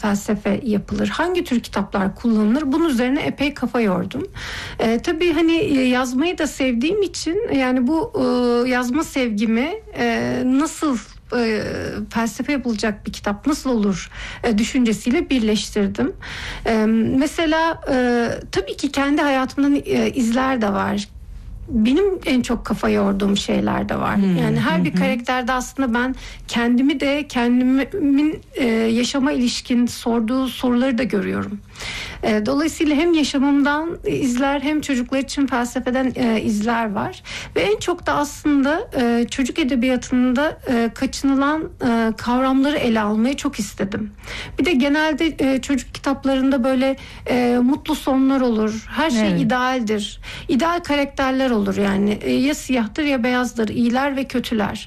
felsefe yapılır? Hangi tür kitaplar kullanılır? Bunun üzerine epey kafa yordum. Tabii hani yazmayı da sevdiğim için yani bu yazma sevgimi nasıl felsefe yapılacak bir kitap nasıl olur düşüncesiyle birleştirdim. Mesela tabii ki kendi hayatımdan izler de var. Benim en çok kafa yorduğum şeyler de var. Yani her bir karakterde aslında ben kendimi de kendimin yaşama ilişkin sorduğu soruları da görüyorum. Dolayısıyla hem yaşamımdan izler hem çocuklar için felsefeden izler var. Ve en çok da aslında çocuk edebiyatında kaçınılan kavramları ele almayı çok istedim. Bir de genelde çocuk kitaplarında böyle mutlu sonlar olur. Her şey idealdir. İdeal karakterler olur yani. Ya siyahtır ya beyazdır. İyiler ve kötüler.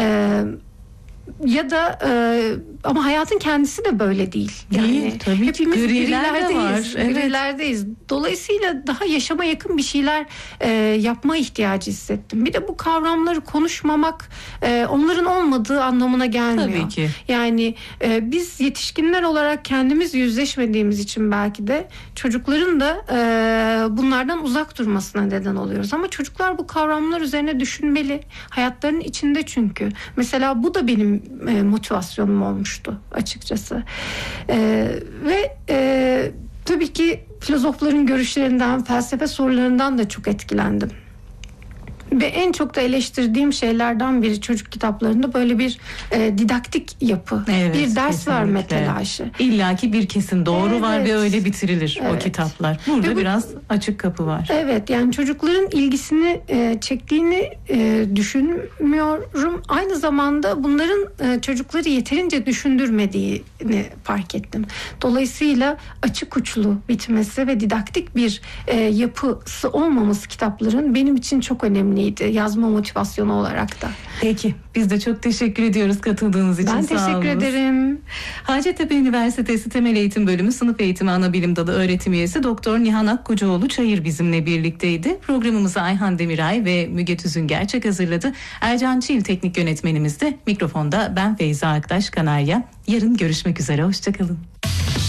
Ya da ama hayatın kendisi de böyle değil. Yani tabii hepimiz grilerdeyiz. Grilerdeyiz. Dolayısıyla daha yaşama yakın bir şeyler yapma ihtiyacı hissettim. Bir de bu kavramları konuşmamak onların olmadığı anlamına gelmiyor. Tabii ki. Yani biz yetişkinler olarak kendimiz yüzleşmediğimiz için belki de çocukların da bunlardan uzak durmasına neden oluyoruz. Ama çocuklar bu kavramlar üzerine düşünmeli. Hayatlarının içinde çünkü. Mesela bu da benim motivasyonum olmuştu açıkçası. Ve tabii ki filozofların görüşlerinden, felsefe sorularından da çok etkilendim. Ve en çok da eleştirdiğim şeylerden biri çocuk kitaplarında böyle bir didaktik yapı, bir ders kesinlikle verme telaşı. İllaki bir kesin doğru var ve öyle bitirilir o kitaplar. Burada biraz açık kapı var. Evet, yani çocukların ilgisini çektiğini düşünmüyorum. Aynı zamanda bunların çocukları yeterince düşündürmediğini fark ettim. Dolayısıyla açık uçlu bitmesi ve didaktik bir yapısı olmaması kitapların benim için çok önemli. Yazma motivasyonu olarak da. Peki. Biz de çok teşekkür ediyoruz katıldığınız için. Ben teşekkür ederim. Hacettepe Üniversitesi Temel Eğitim Bölümü Sınıf Eğitimi Anabilim Dalı öğretim üyesi Doktor Nihan Akkocaoğlu Çayır bizimle birlikteydi. Programımızı Ayhan Demiray ve Müge Tüzün Gerçek hazırladı. Ercan Çiğil teknik yönetmenimiz de, mikrofonda ben Feyza Aktaş Kanarya. Yarın görüşmek üzere. Hoşçakalın.